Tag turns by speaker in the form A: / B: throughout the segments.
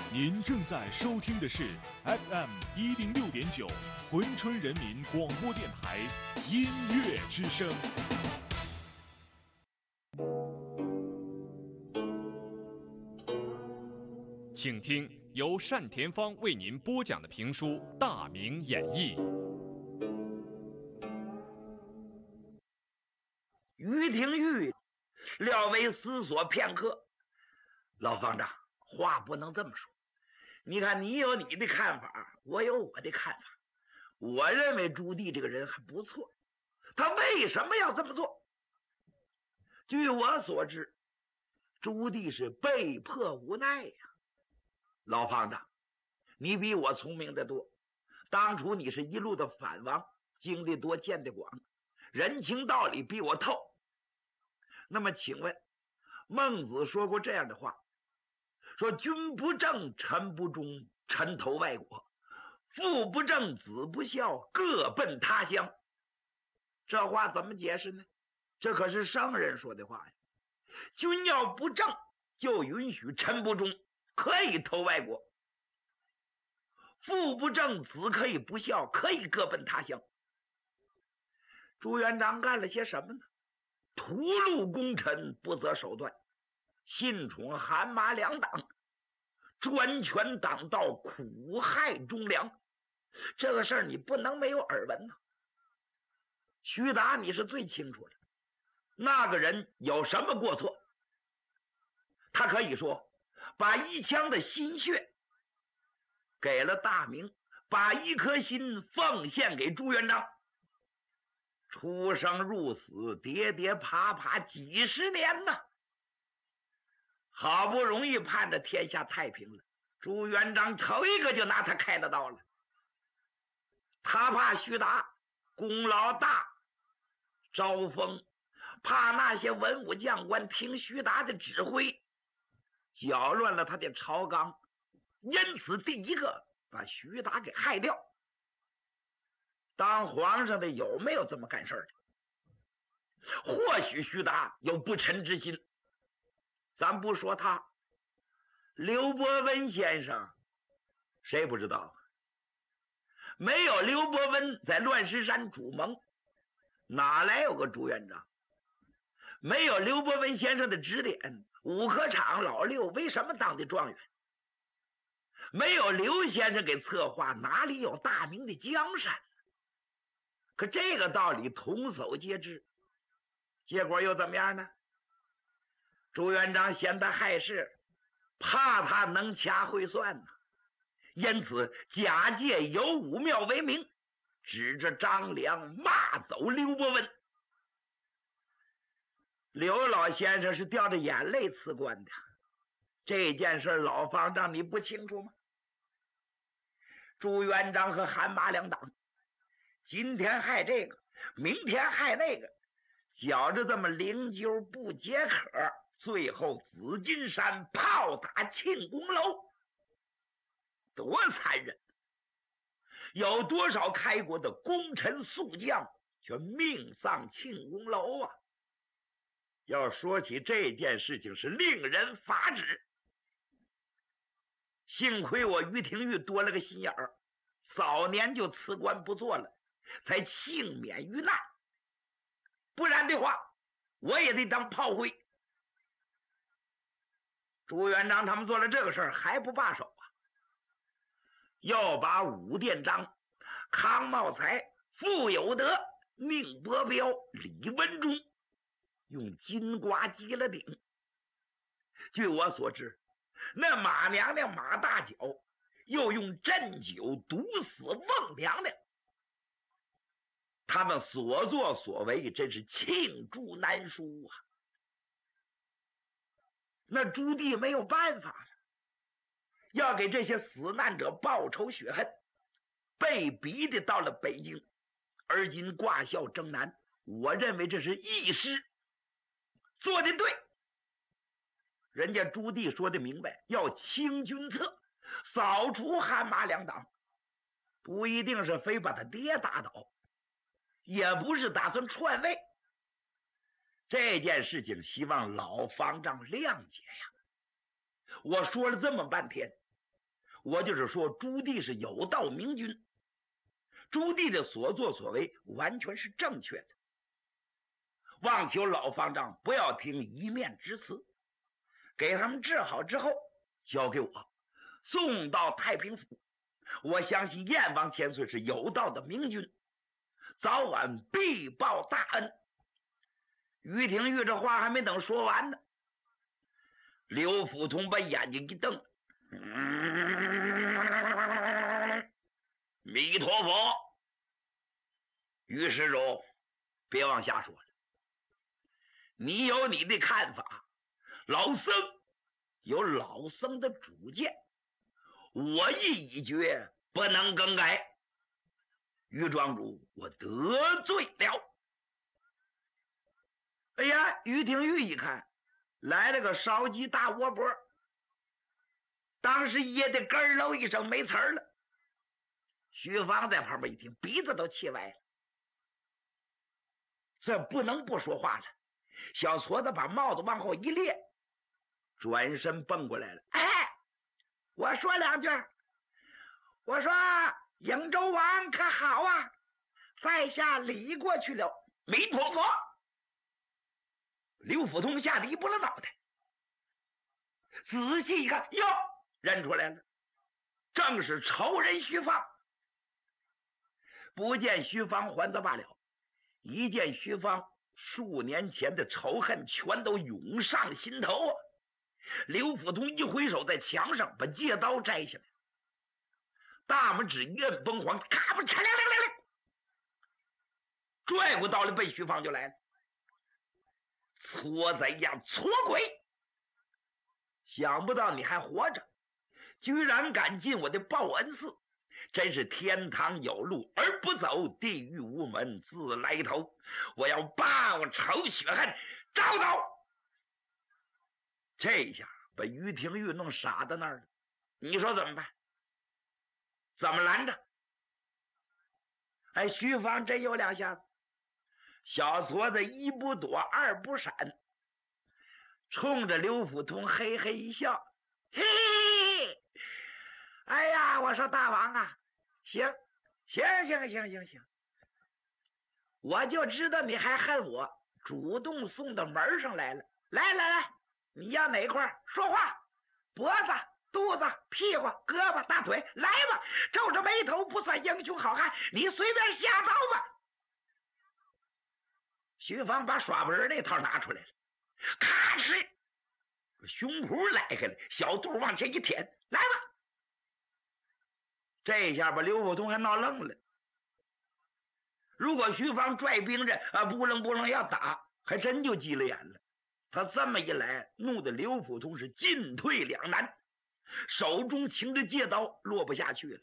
A: 您正在收听的是 FM106.9珲春人民广播电台音乐之声。请听由单田芳为您播讲的评书《大明演义》。
B: 于廷玉略微思索片刻，老方丈，话不能这么说。你看，你有你的看法，我有我的看法。我认为朱棣这个人还不错，他为什么要这么做？据我所知，朱棣是被迫无奈呀。老方丈，你比我聪明得多，当初你是一路的反王，经历多，见得广，人情道理比我透。那么请问，孟子说过这样的话，说君不正，臣不忠，臣投外国；父不正，子不孝，各奔他乡。这话怎么解释呢？这可是圣人说的话呀。君要不正，就允许臣不忠，可以投外国；父不正，子可以不孝，可以各奔他乡。朱元璋干了些什么呢？屠戮功臣，不择手段，信宠韩马两党，专权党道，苦害忠良。这个事儿你不能没有耳闻呐。徐达你是最清楚的，那个人有什么过错？他可以说把一腔的心血给了大明，把一颗心奉献给朱元璋，出生入死，跌跌爬爬几十年呐，好不容易盼着天下太平了，朱元璋头一个就拿他开了刀了。他怕徐达功劳大，招风，怕那些文武将官听徐达的指挥，搅乱了他的朝纲，因此第一个把徐达给害掉。当皇上的有没有这么干事的？或许徐达有不臣之心，咱不说他，刘伯温先生谁不知道？没有刘伯温在乱石山主盟，哪来有个朱元璋？没有刘伯温先生的指点，五科场老六为什么当的状元？没有刘先生给策划，哪里有大明的江山？可这个道理童叟皆知，结果又怎么样呢？朱元璋嫌他害事，怕他能掐会算呢，因此假借有武庙为名，指着张良骂走刘伯温。刘老先生是掉着眼泪辞官的，这件事老方丈你不清楚吗？朱元璋和韩马两党今天害这个，明天害那个，搅着这么灵柩不解渴，最后紫金山炮打庆功楼，多残忍！有多少开国的功臣宿将却命丧庆功楼啊！要说起这件事情是令人发指。幸亏我于廷玉多了个心眼儿，早年就辞官不做了，才幸免于难，不然的话我也得当炮灰。朱元璋他们做了这个事儿还不罢手啊，要把武殿章、康茂才、傅有德、宁伯彪、李文忠用金瓜击了顶。据我所知，那马娘娘马大脚又用鸩酒毒死孟娘娘，他们所作所为真是罄竹难书啊！那朱棣没有办法了，要给这些死难者报仇雪恨，被逼的到了北京，而今挂孝征南，我认为这是义师做的对。人家朱棣说的明白，要清君侧，扫除韩马两党，不一定是非把他爹打倒，也不是打算篡位。这件事情希望老方丈谅解呀。我说了这么半天， 我就是说朱棣是有道明君，朱棣的所作所为完全是正确的。望求老方丈不要听一面之词，给他们治好之后交给我，送到太平府。我相信燕王千岁是有道的明君，早晚必报大恩。于廷玉这话还没等说完呢，刘福通把眼睛一瞪，弥陀佛，于世主别往下说了，你有你的看法，老僧有老僧的主见，我意已决，不能更改。于庄主，我得罪了。哎呀，于廷玉一看来了个烧鸡大窝脖，当时噎得咯喽一声没词儿了。徐芳在旁边一听，鼻子都气歪了，这不能不说话了。小矬子把帽子往后一列，转身蹦过来了。哎，我说两句。我说瀛州王可好啊？在下礼过去了。弥陀佛。刘福通吓得一拨了脑袋，仔细一看，哟，认出来了，正是仇人徐芳。不见徐芳还则罢了，一见徐芳，数年前的仇恨全都涌上心头啊！刘福通一挥手，在墙上把戒刀摘下来，大拇指一摁崩簧，咔吧嚓亮亮亮亮，拽过刀来奔徐芳就来了。搓贼呀，搓鬼！想不到你还活着，居然敢进我的报恩寺，真是天堂有路而不走，地狱无门自来投。我要报仇雪恨，找到！这一下把于廷玉弄傻在那儿了，你说怎么办？怎么拦着？哎，徐芳真有两下子。小矬子一不躲二不闪，冲着刘福通嘿嘿一笑，嘿嘿，哎呀，我说大王啊，行，我就知道你还恨我，主动送到门上来了。来，你要哪块说话？脖子、肚子、屁股、胳膊、大腿，来吧，皱着眉头不算英雄好汉，你随便下刀吧。徐芳把耍本那套拿出来了，咔哧，胸脯来开了，小肚往前一舔，来吧。这下把刘福通还闹愣了。如果徐芳拽兵刃不楞要打，还真就急了眼了。他这么一来，弄得刘福通是进退两难，手中擎着戒刀落不下去了。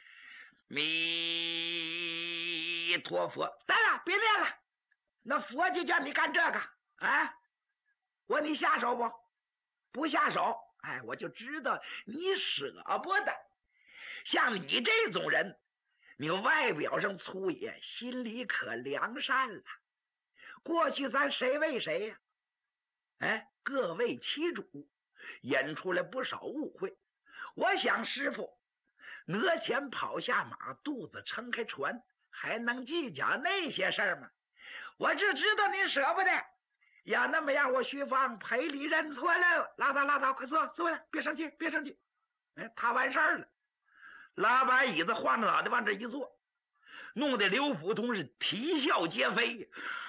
B: 弥陀佛，得了，别练了。那佛就叫你干这个啊？我你下手不？不下手，哎，我就知道你舍不得。像你这种人，你外表上粗野，心里可良善了。过去咱谁为谁呀？哎，各为其主，引出来不少误会。我想师傅，额前跑下马，肚子撑开船，还能计较那些事儿吗？我只知道你舍不得，要那么样，我徐芳赔礼认错了。拉倒，快坐下，别生气。哎，他完事儿了，拉把椅子晃着脑袋往这一坐，弄得刘福通是啼笑皆非。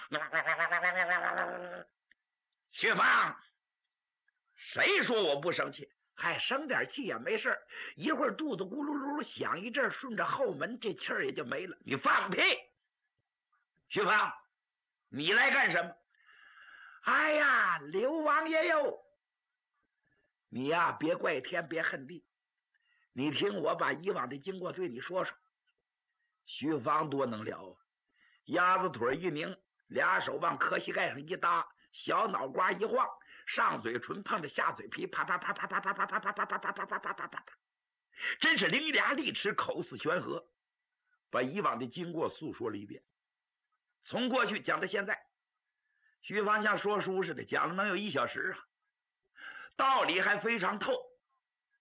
B: 徐芳，谁说我不生气？还生点气也没事，一会儿肚子咕噜噜响一阵，顺着后门这气儿也就没了。你放屁！徐芳，你来干什么？哎呀，刘王爷哟，你呀别怪天别恨地，你听我把以往的经过对你说说。徐芳多能聊啊，鸭子腿一拧，俩手往磕膝盖上一搭，小脑瓜一晃，上嘴唇碰着下嘴皮，啪啪啪啪啪啪啪啪啪啪啪啪啪啪啪啪啪，真是伶牙俐齿，口似悬河，把以往的经过诉说了一遍，从过去讲到现在。徐芳像说书似的讲了能有1小时啊，道理还非常透。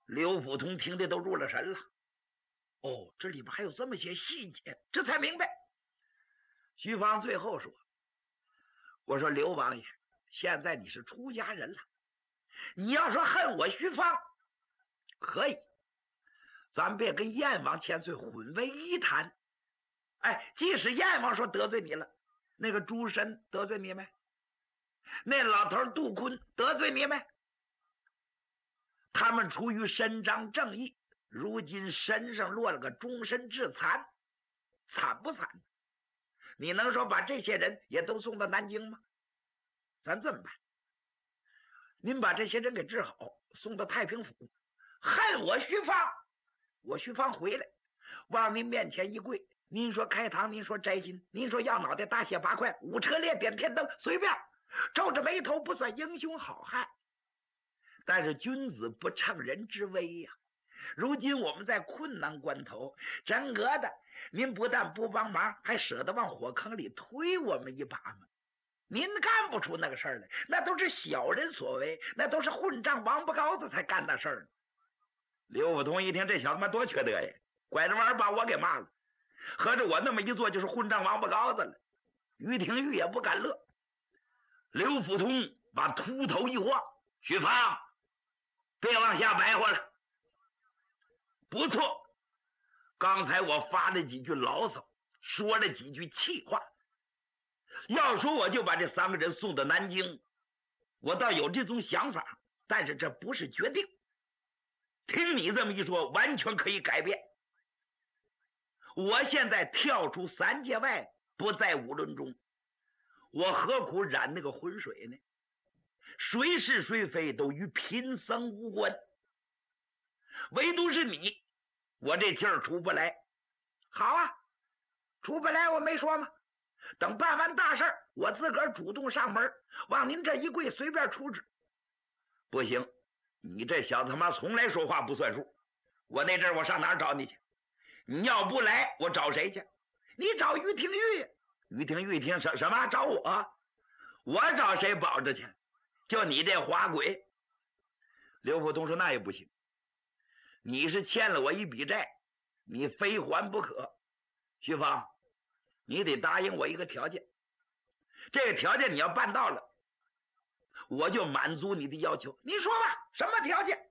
B: 刘福通听得都入了神了。哦，这里边还有这么些细节，这才明白。徐芳最后说：“我说刘王爷，现在你是出家人了，你要说恨我徐芳，可以，咱别跟燕王千岁混为一谈。哎，即使燕王说得罪你了，那个朱深得罪你没？那老头杜坤得罪你没？他们出于伸张正义，如今身上落了个终身致残，惨不惨？你能说把这些人也都送到南京吗？咱这么办，您把这些人给治好，送到太平府。恨我徐芳，我徐芳回来，往您面前一跪，您说开堂，您说摘心，您说要脑袋大卸8块，5车列点天灯，随便，皱着眉头不算英雄好汉。但是君子不乘人之危呀。如今我们在困难关头，真格的，您不但不帮忙，还舍得往火坑里推我们一把吗？您干不出那个事儿来，那都是小人所为，那都是混账王八羔子才干那事儿呢。刘福通一听，这小子妈多缺德呀，拐着弯把我给骂了，合着我那么一做就是混账王八羔子了。于廷玉也不敢乐。刘福通把秃头一晃：“徐芳，别往下白话了。不错，刚才我发了几句牢骚，说了几句气话。要说我就把这3个人送到南京，我倒有这种想法，但是这不是决定。听你这么一说，完全可以改变。我现在跳出3界外，不在5伦中，我何苦染那个浑水呢？谁是谁非都与贫僧无关，唯独是你，我这气儿出不来。好啊，出不来我没说吗？等办完大事儿，我自个儿主动上门，往您这一跪，随便处置。不行，你这小子他妈从来说话不算数。我那阵儿我上哪儿找你去？你要不来，我找谁去？你找于廷玉。于廷玉一听什么找我？我找谁保着去？就你这花鬼。刘福通说：“那也不行，你是欠了我一笔债，你非还不可。徐芳，你得答应我一个条件，这个条件你要办到了，我就满足你的要求。你说吧，什么条件？”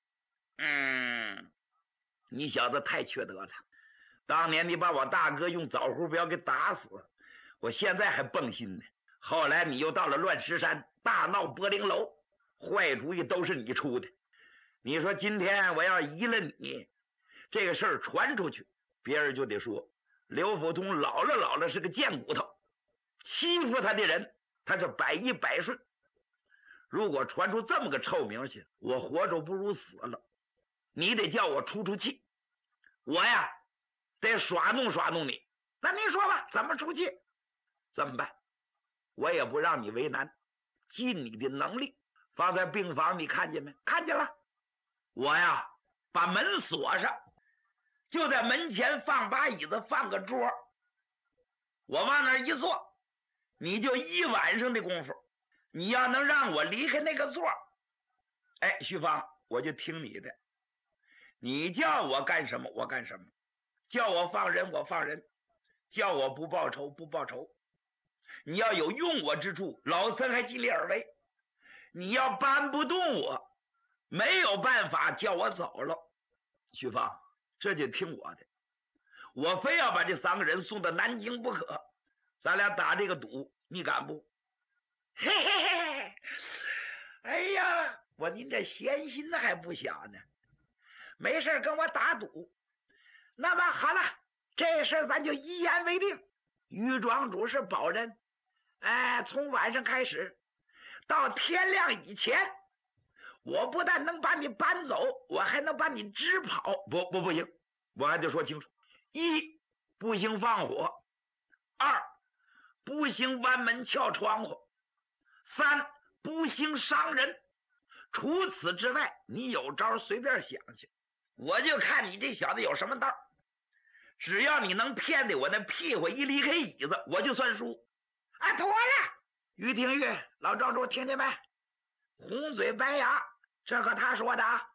B: 你小子太缺德了，当年你把我大哥用枣胡镖给打死，我现在还蹦心呢。后来你又到了乱石山，大闹柏林楼，坏主意都是你出的。你说今天我要移了你，这个事儿传出去，别人就得说刘福通老了是个贱骨头，欺负他的人他是百依百顺。如果传出这么个臭名去，我活着不如死了。你得叫我出气，我呀得耍弄你。那你说吧，怎么出气？这么办？我也不让你为难，尽你的能力。放在病房你看见没？看见了。我呀把门锁上，就在门前放把椅子，放个桌，我往那儿一坐，你就1晚上的功夫，你要能让我离开那个座，哎，徐芳，我就听你的。你叫我干什么我干什么，叫我放人我放人，叫我不报仇不报仇。你要有用我之处，老僧还尽力而为。你要搬不动我，没有办法叫我走了。徐芳，这就听我的，我非要把这3个人送到南京不可。咱俩打这个赌，你敢不？嘿嘿嘿，哎呀，您这闲心还不小呢。没事跟我打赌。那么好了，这事咱就一言为定。于庄主是保人，从晚上开始到天亮以前，我不但能把你搬走，我还能把你支跑。不行，我还得说清楚：1不行放火，2不行弯门撬窗户，3不行伤人。除此之外，你有招随便想去，我就看你这小子有什么道。只要你能骗得我那屁股一离开椅子，我就算输。妥了。于廷玉，老庄主听见没？红嘴白牙，这可他说的啊，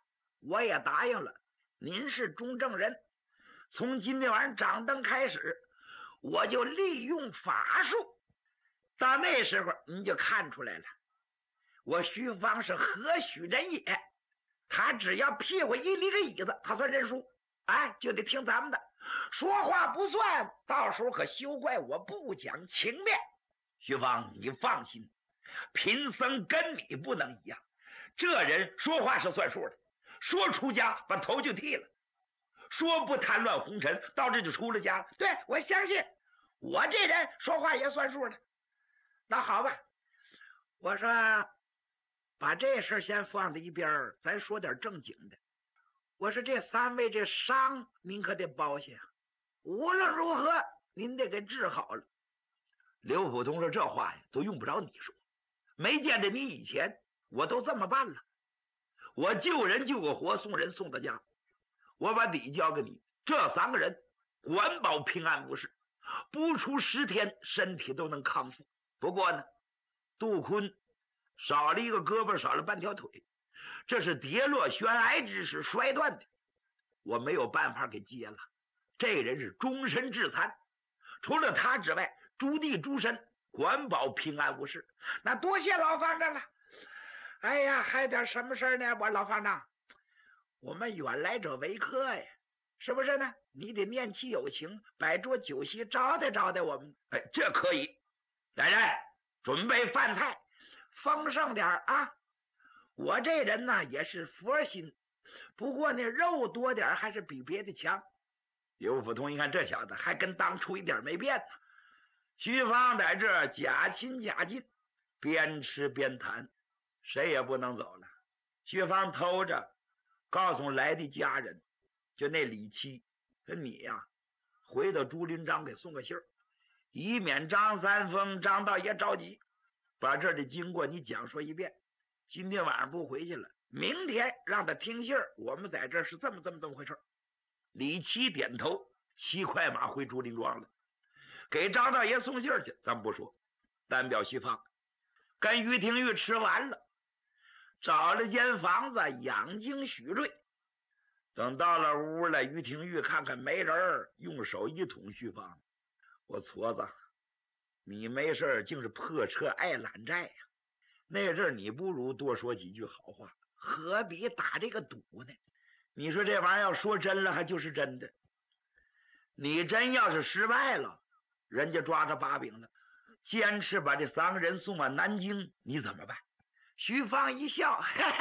B: 我也答应了，您是中正人，从今天晚上掌灯开始，我就利用法术，到那时候您就看出来了，我徐芳是何许人也。他只要屁股一离个椅子，他算认输，哎，就得听咱们的，说话不算，到时候可休怪我不讲情面。徐芳，你放心，贫僧跟你不能一样，这人说话是算数的，说出家把头就剃了，说不贪乱红尘，到这就出了家了。对，我相信我这人说话也算数的。那好吧，我说把这事先放在一边，咱说点正经的。我说这3位这伤您可得包下，无论如何您得给治好了。刘普通说这话呀都用不着你说，没见着你以前我都这么办了，我救人救个活，送人送到家，我把礼交给你，这3个人管保平安无事，不出10天身体都能康复。不过呢，杜坤少了一个胳膊，少了半条腿，这是跌落悬崖之时摔断的，我没有办法给接了。这人是终身致残，除了他之外，诸地诸神管保平安无事。那多谢老方丈了。哎呀，还点什么事呢？我老方丈，我们远来者为客呀，是不是呢？你得念其有情，摆桌酒席招待招待我们。哎，这可以。来人，准备饭菜，丰盛点啊！我这人呢也是佛心，不过呢肉多点还是比别的强。刘福通一看这小子还跟当初一点没变呢。徐芳在这假亲假近，边吃边谈，谁也不能走了。徐芳偷着告诉来的家人，就那李七说你呀回到朱林章给送个信儿，以免张三丰张道爷着急，把这儿的经过你讲说一遍。今天晚上不回去了，明天让他听信儿，我们在这儿是这么回事。李七点头，骑快马回朱林庄了，给张道爷送信儿去。咱不说，单表徐芳跟于廷玉吃完了，找了间房子养精蓄锐。等到了屋了，于廷玉看看没人，用手一捅徐芳，我矬子，你没事竟是破车爱揽债呀！那阵儿你不如多说几句好话，何必打这个赌呢？你说这玩意儿要说真了还就是真的，你真要是失败了，人家抓着把柄了，坚持把这3个人送往南京，你怎么办？徐芳一笑，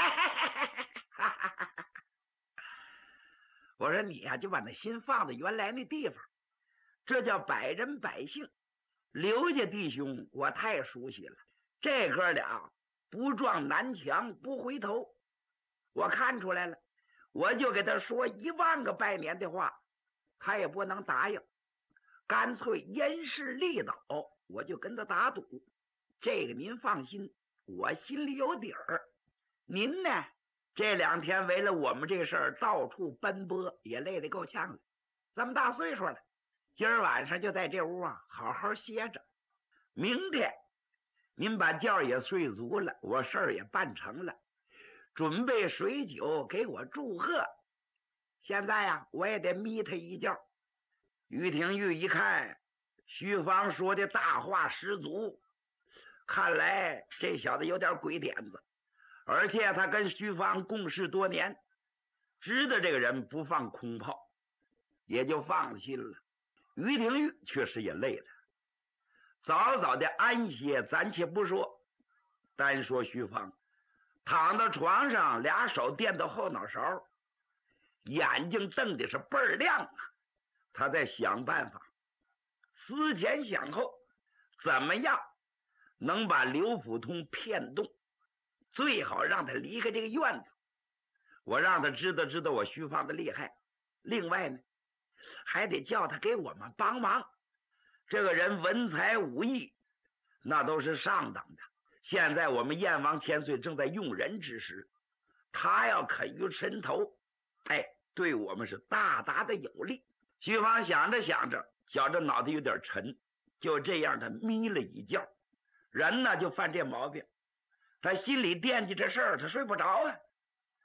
B: 我说你呀就把那心放在原来那地方，这叫百人百姓。刘家弟兄我太熟悉了，这哥俩不撞南墙不回头，我看出来了，我就给他说10000个拜年的话，他也不能答应，干脆因势利导，我就跟他打赌。这个您放心，我心里有底儿。您呢这2天为了我们这事儿到处奔波，也累得够呛了，这么大岁数了，今儿晚上就在这屋啊好好歇着，明天您把觉也睡足了，我事儿也办成了，准备水酒给我祝贺。现在呀我也得眯他一觉。于廷玉一看徐芳说的大话十足，看来这小子有点鬼点子，而且他跟徐芳共事多年，知道这个人不放空炮，也就放心了。于廷玉确实也累了，早早的安歇暂且不说，单说徐芳躺到床上，俩手垫到后脑勺，眼睛瞪的是倍儿亮啊。他在想办法，思前想后，怎么样能把刘普通骗动，最好让他离开这个院子，我让他知道我徐芳的厉害。另外呢还得叫他给我们帮忙，这个人文才武艺那都是上等的，现在我们燕王千岁正在用人之时，他要肯于伸头，哎，对我们是大大的有利。徐芳想着想着，觉着脑袋有点沉，就这样他眯了一觉。人呢就犯这毛病，他心里惦记这事儿，他睡不着啊。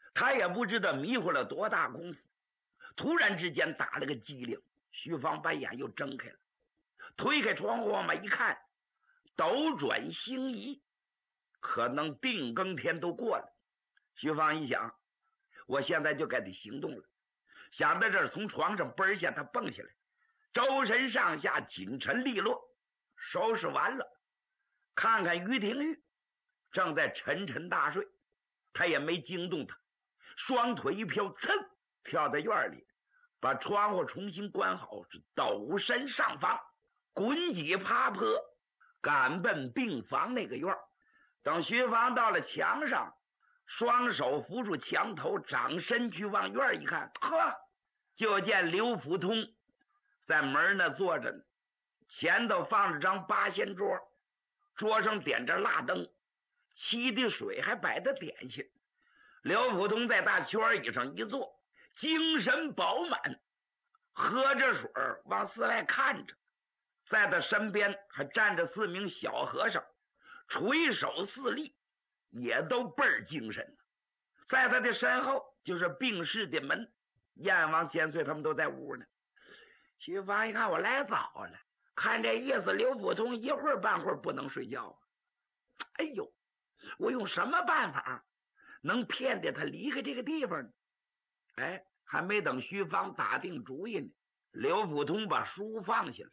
B: 他也不知道迷糊了多大功夫，突然之间打了个激灵，徐芳把眼又睁开了，推开窗户往外一看，斗转星移，可能定更天都过了。徐芳一想，我现在就该得行动了。想到这儿，从床上嘣下，他蹦下来，周身上下紧沉利落，收拾完了，看看于廷玉正在沉沉大睡，他也没惊动他，双腿一飘，噌跳到院里，把窗户重新关好，是抖身上房，滚几爬坡，赶奔病房那个院。等徐芳到了墙上，双手扶住墙头，掌身去往院一看，呵，就见刘福通在门那坐着呢，前头放着张八仙桌，桌上点着蜡灯，沏的水还摆着点心。刘福通在大圈椅上一坐，精神饱满，喝着水往寺外看着。在他身边还站着4名小和尚，垂手四立，也都倍儿精神。在他的身后就是病室的门，燕王千岁他们都在屋呢。徐芳一看我来早了，看这意思，刘福通一会儿半会儿不能睡觉。哎呦，我用什么办法能骗得他离开这个地方呢？哎，还没等徐芳打定主意呢，刘福通把书放下了。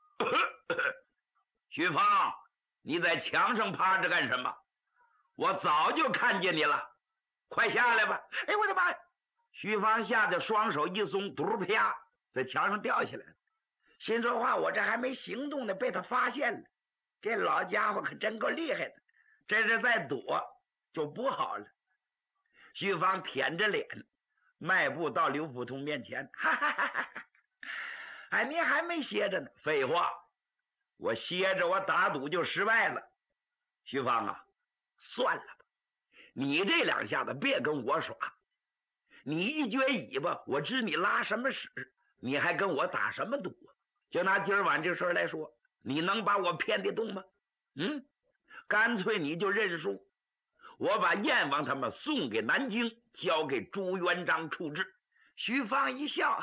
B: 徐芳，你在墙上趴着干什么？我早就看见你了，快下来吧！哎，我的妈呀！徐芳吓得双手一松，嘟啪，在墙上掉下来了。心说话，我这还没行动呢，被他发现了。这老家伙可真够厉害的，这是再躲就不好了。徐芳舔着脸，迈步到刘福通面前，哈哈哈哈！哎，你还没歇着呢？废话，我歇着我打赌就失败了。徐芳啊，算了吧，你这2下子别跟我耍。你一撅尾巴，我知你拉什么屎，你还跟我打什么赌？就拿今儿晚这事来说，你能把我骗得动吗？干脆你就认输，我把燕王他们送给南京，交给朱元璋处置。徐芳一笑，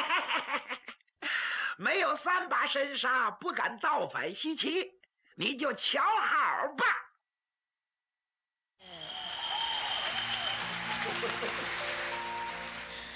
B: 没有3把神杀，不敢倒反西岐，你就瞧好吧。